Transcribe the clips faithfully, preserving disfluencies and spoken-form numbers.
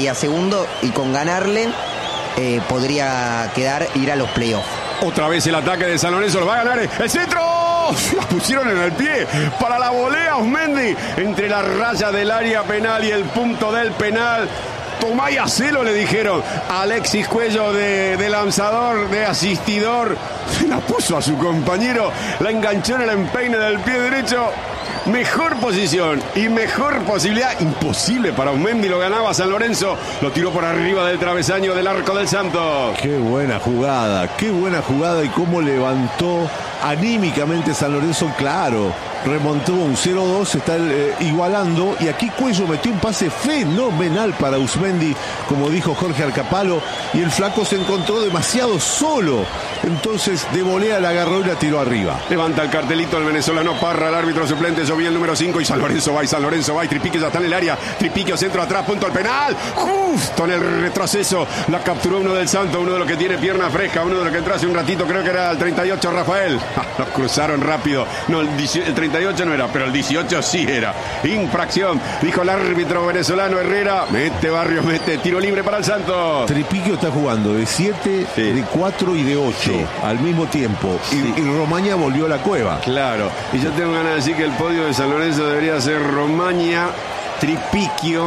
quedaría segundo y con ganarle eh, podría quedar ir a los playoffs. Otra vez el ataque de San Lorenzo, lo va a ganar el centro. La pusieron en el pie para la volea Osmendi entre la raya del área penal y el punto del penal. Tomá y hacelo, le dijeron. Alexis Cuello de, de lanzador, de asistidor, se la puso a su compañero, la enganchó en el empeine del pie derecho. Mejor posición y mejor posibilidad. Imposible para Osmendi, lo ganaba San Lorenzo. Lo tiró por arriba del travesaño del arco del Santos. Qué buena jugada, qué buena jugada y cómo levantó anímicamente San Lorenzo, claro. Remontó un cero dos, está eh, igualando, y aquí Cuello metió un pase fenomenal para Osmendi, como dijo Jorge Arcapalo, y el flaco se encontró demasiado solo, entonces de volea la agarró y la tiró arriba. Levanta el cartelito el venezolano Parra, el árbitro suplente, yo vi el número cinco y San Lorenzo va, y San Lorenzo va, y Tripique ya está en el área, Tripique centro atrás, punto al penal, justo en el retroceso, la capturó uno del Santos, uno de los que tiene pierna fresca, uno de los que entró hace un ratito, creo que era el treinta y ocho Rafael, los cruzaron rápido, no, el treinta y ocho no era, pero el dieciocho sí era. Infracción, dijo el árbitro venezolano Herrera. Mete Barrios, mete tiro libre para el Santos. Tripiquio está jugando de siete, sí. de cuatro y de ocho sí. al mismo tiempo. Sí. Y, y Romaña volvió a la cueva. Claro. Y yo tengo ganas de decir que el podio de San Lorenzo debería ser Romaña, Tripiquio.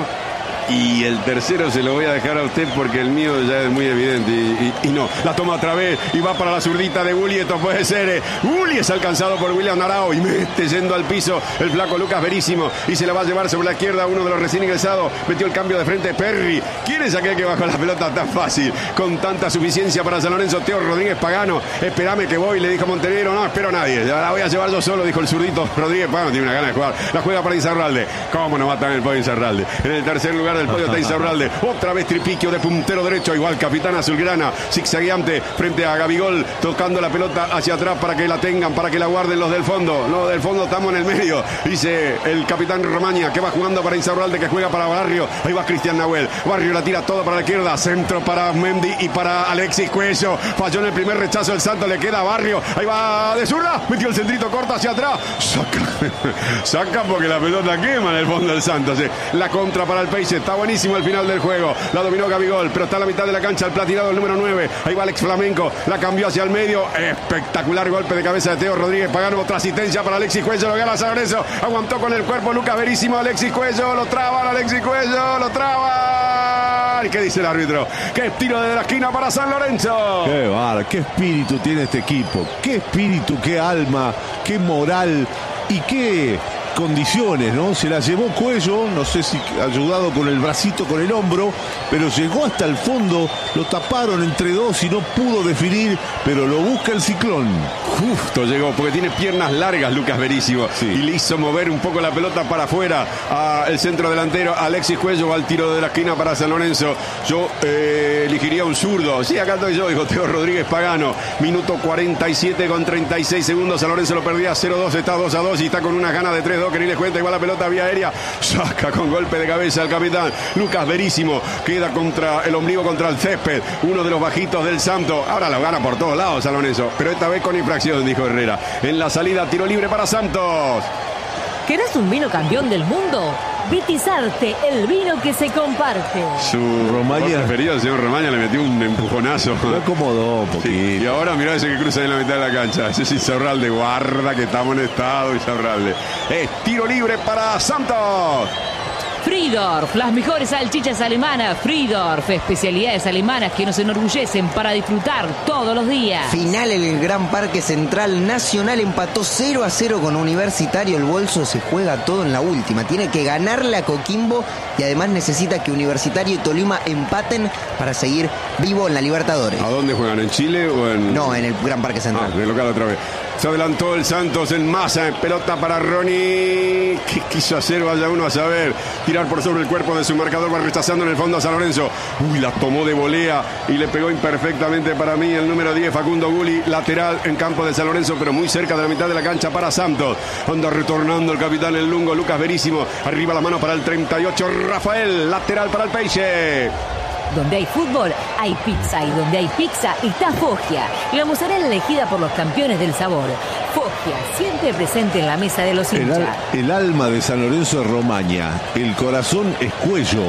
Y el tercero se lo voy a dejar a usted porque el mío ya es muy evidente. Y, y, y no, la toma otra vez y va para la zurdita de Gulli. Esto puede ser. Eh. Gulli es alcanzado por William Narao y mete yendo al piso el flaco Lucas Verísimo. Y se la va a llevar sobre la izquierda uno de los recién ingresados. Metió el cambio de frente Perry. ¿Quién es aquel que bajó la pelota tan fácil? Con tanta suficiencia para San Lorenzo. Teo Rodríguez Pagano. Espérame que voy, le dijo Montenegro. No, espero a nadie. Ya la voy a llevar yo solo, dijo el zurdito Rodríguez Pagano. Tiene una gana de jugar. La juega para Insaurralde. ¿Cómo no va a estar en el podio Insaurralde? En el tercer lugar del podio está Insaurralde. Otra vez Tripiquio de puntero derecho, igual capitán azulgrana, zigzagueante frente a Gabigol, tocando la pelota hacia atrás para que la tengan, para que la guarden los del fondo. Los del fondo estamos en el medio, dice el capitán Romaña, que va jugando para Insaurralde, que juega para Barrio. Ahí va Cristian Nahuel. Barrio la tira toda para la izquierda, centro para Mendy y para Alexis Cuello. Falló en el primer rechazo el Santos, le queda a Barrio. Ahí va de zurda, metió el centrito corto hacia atrás. Saca, saca porque la pelota quema en el fondo del Santos. La contra para el Peixe, está buenísimo al final del juego. La dominó Gabigol, pero está a la mitad de la cancha el platinado, el número nueve. Ahí va Alex Flamenco, la cambió hacia el medio. Espectacular golpe de cabeza de Teo Rodríguez Pagano. Otra asistencia para Alexis Cuello, lo gana San Lorenzo. Aguantó con el cuerpo Lucas Verísimo. Alexis Cuello, lo traban, Alexis Cuello, lo traban. ¿Y qué dice el árbitro? ¡Qué tiro desde la esquina para San Lorenzo! ¡Qué bar! ¡Qué espíritu tiene este equipo! ¡Qué espíritu, qué alma, qué moral y qué condiciones, ¿no? Se la llevó Cuello, no sé si ayudado con el bracito, con el hombro, pero llegó hasta el fondo, lo taparon entre dos y no pudo definir, pero lo busca el Ciclón. Justo llegó, porque tiene piernas largas Lucas Verísimo, sí. Y le hizo mover un poco la pelota para afuera al centro delantero. Alexis Cuello va al tiro de la esquina para San Lorenzo. Yo eh, elegiría un zurdo. Sí, acá estoy yo, dijo Teo Rodríguez Pagano. Minuto cuarenta y siete con treinta y seis segundos. San Lorenzo lo perdía cero dos, está dos a dos y está con una gana de tres dos que ni les cuenta. Igual la pelota vía aérea, saca con golpe de cabeza al capitán Lucas Verísimo, queda contra el ombligo, contra el césped, uno de los bajitos del Santos. Ahora lo gana por todos lados San Lorenzo, pero esta vez con infracción, dijo Herrera. En la salida, tiro libre para Santos. ¿Querés un vino campeón del mundo? Vitizarte, el vino que se comparte. Su Romaña preferido, el señor Romaña, le metió un empujonazo. Lo acomodó un poquito. Sí. Y ahora mirá ese que cruza en la mitad de la cancha. Ese es Insaurralde, guarda que estamos en estado, Insaurralde. Es tiro libre para Santos. Friedorf, las mejores salchichas alemanas. Friedorf, especialidades alemanas que nos enorgullecen para disfrutar todos los días. Final en el Gran Parque Central. Nacional empató cero a cero con Universitario. El bolso se juega todo en la última. Tiene que ganarle a Coquimbo y además necesita que Universitario y Tolima empaten para seguir vivo en la Libertadores. ¿A dónde juegan? ¿En Chile o en...? No, en el Gran Parque Central. Ah, de local otra vez. Se adelantó el Santos en masa, en pelota para Ronnie. ¿Qué quiso hacer? Vaya uno a saber. Tirar por sobre el cuerpo de su marcador, va rechazando en el fondo a San Lorenzo. Uy, la tomó de volea y le pegó imperfectamente para mí el número diez, Facundo Gulli, lateral en campo de San Lorenzo, pero muy cerca de la mitad de la cancha para Santos. Anda retornando el capitán el lungo, Lucas Verísimo. Arriba la mano para el treinta y ocho, Rafael, lateral para el Peixe. Donde hay fútbol, hay pizza. Y donde hay pizza, está Foggia. La mozzarella elegida por los campeones del sabor. Foggia, siempre presente en la mesa de los hinchas. El, al, el alma de San Lorenzo es Romaña. El corazón es Cuello.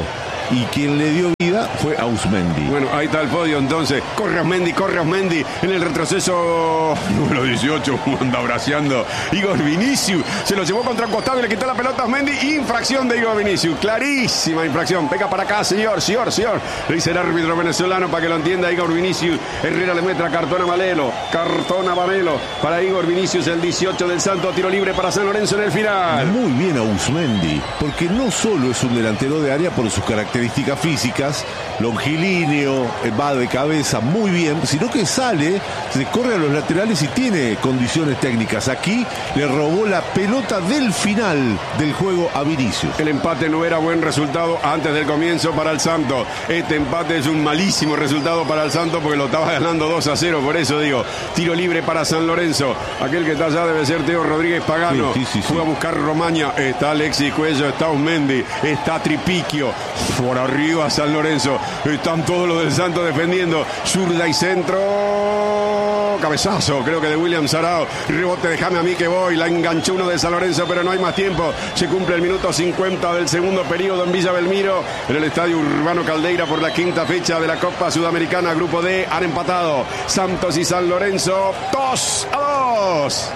y quien le dio vida fue Auzmendi. Bueno, ahí está el podio entonces. Corre Auzmendi, corre Auzmendi en el retroceso número dieciocho, anda braceando Igor Vinicius. Se lo llevó contra un costado y le quitó la pelota a Auzmendi. Infracción de Igor Vinicius, clarísima infracción. Pega para acá, señor, señor, señor. Le dice el árbitro venezolano para que lo entienda Igor Vinicius. Herrera le muestra cartón amarelo, cartón amarelo para Igor Vinicius, el dieciocho del Santos. Tiro libre para San Lorenzo en el final. Muy bien Auzmendi, porque no solo es un delantero de área por sus características físicas, longilíneo, va de cabeza muy bien, sino que sale, se corre a los laterales y tiene condiciones técnicas. Aquí le robó la pelota del final del juego a Vinicius. El empate no era buen resultado antes del comienzo para el Santos. Este empate es un malísimo resultado para el Santos porque lo estaba ganando dos a cero. Por eso digo, tiro libre para San Lorenzo. Aquel que está allá debe ser Teo Rodríguez Pagano. Sí, sí, sí, sí. Fue a buscar Romaña. Está Alexis Cuello, está Auzmendi, está Tripicchio. Por arriba San Lorenzo. Están todos los del Santos defendiendo. Zurda y centro. Cabezazo, creo que de William Sarao. Rebote, déjame a mí que voy. La enganchó uno de San Lorenzo, pero no hay más tiempo. Se cumple el minuto cincuenta del segundo periodo en Villa Belmiro, en el Estadio Urbano Caldeira, por la quinta fecha de la Copa Sudamericana. Grupo D han empatado Santos y San Lorenzo dos a dos.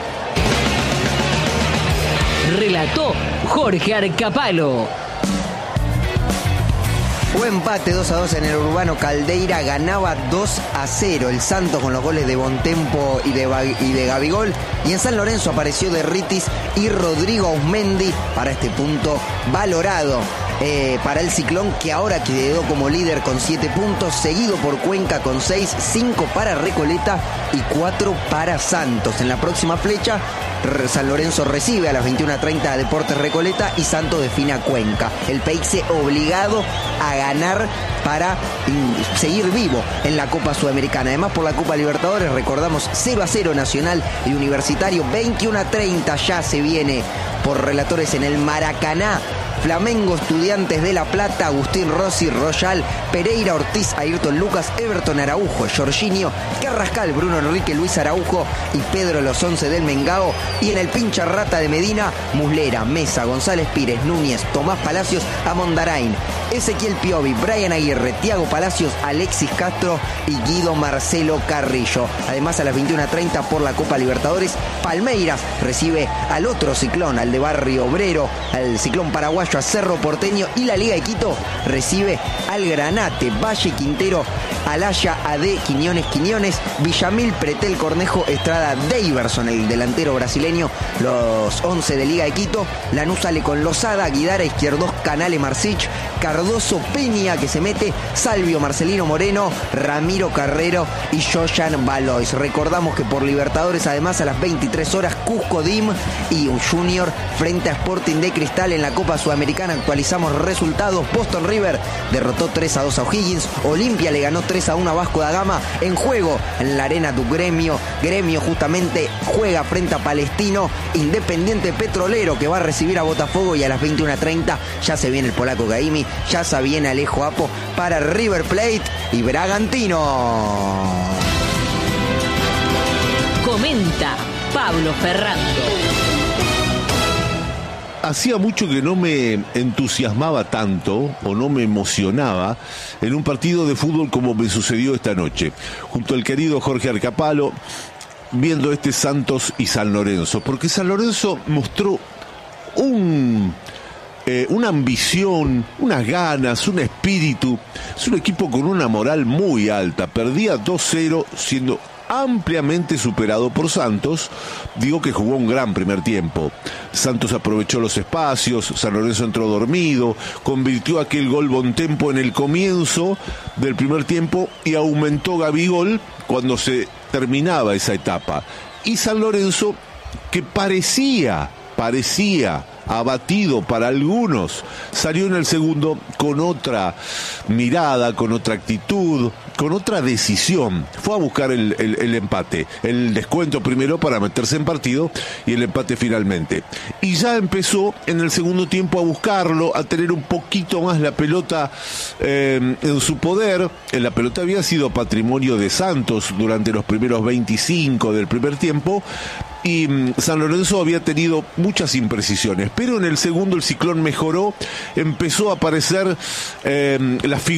Relató Jorge Arcapalo. Fue empate dos a dos en el Urbano Caldeira, ganaba dos a cero el Santos con los goles de Bontempo y de, y de Gabigol, y en San Lorenzo apareció Derritis y Rodrigo Auzmendi para este punto valorado eh, para el Ciclón, que ahora quedó como líder con siete puntos, seguido por Cuenca con seis, cinco para Recoleta y cuatro para Santos. En la próxima flecha San Lorenzo recibe a las veintiuna treinta a Deportes Recoleta y Santos define a Cuenca. El Peixe obligado a ganar para seguir vivo en la Copa Sudamericana. Además, por la Copa Libertadores, recordamos cero a cero Nacional y Universitario. veintiuna treinta ya se viene por relatores en el Maracaná. Flamengo, Estudiantes de La Plata, Agustín Rossi, Royal, Pereira, Ortiz, Ayrton Lucas, Everton Araujo, Jorginho, Carrascal, Bruno Enrique, Luis Araujo y Pedro Los Once del Mengao. Y en el Pincha Rata de Medina, Muslera, Mesa, González Pires, Núñez, Tomás Palacios, Amondarain, Ezequiel Piovi, Brian Aguirre, Tiago Palacios, Alexis Castro y Guido Marcelo Carrillo. Además, a las veintiuna treinta por la Copa Libertadores, Palmeiras recibe al otro Ciclón, al de Barrio Obrero, al Ciclón Paraguayo, a Cerro Porteño, y la Liga de Quito recibe al Granate, Valle Quintero, Alaya, A D, Quiñones, Quiñones, Villamil, Pretel, Cornejo, Estrada, Daverson, el delantero brasileño, los once de Liga de Quito. Lanús sale con Lozada, Guidara, Izquierdos, Canale, Marcich, Cardoso, Peña, que se mete, Salvio, Marcelino Moreno, Ramiro Carrero y Joyan Valois. Recordamos que por Libertadores, además, a las veintitrés horas, Cusco D I M y un Junior frente a Sporting de Cristal en la Copa Sudamericana. Actualizamos resultados. Boston River derrotó tres a dos a O'Higgins. Olimpia le ganó tres a uno a Vasco da Gama. En juego en la arena tu Gremio. Gremio justamente juega frente a Palestino. Independiente Petrolero, que va a recibir a Botafogo, y a las veintiuna treinta ya se viene el polaco Gaimi, ya se viene Alejo Apo para River Plate y Bragantino. Comenta Pablo Ferrando. Hacía mucho que no me entusiasmaba tanto o no me emocionaba en un partido de fútbol como me sucedió esta noche, junto al querido Jorge Arcapalo, viendo este Santos y San Lorenzo, porque San Lorenzo mostró un, eh, una ambición, unas ganas, un espíritu. Es un equipo con una moral muy alta. Perdía dos cero siendo ampliamente superado por Santos. Digo que jugó un gran primer tiempo. Santos aprovechó los espacios, San Lorenzo entró dormido, convirtió aquel gol Bontempo en el comienzo del primer tiempo y aumentó Gabigol cuando se terminaba esa etapa. Y San Lorenzo, que parecía, parecía abatido para algunos, salió en el segundo con otra mirada, con otra actitud, con otra decisión. Fue a buscar el, el, el empate, el descuento primero para meterse en partido y el empate finalmente. Y ya empezó en el segundo tiempo a buscarlo, a tener un poquito más la pelota eh, en su poder. La pelota había sido patrimonio de Santos durante los primeros veinticinco del primer tiempo, y mm, San Lorenzo había tenido muchas imprecisiones, pero en el segundo el Ciclón mejoró, empezó a aparecer eh, la figura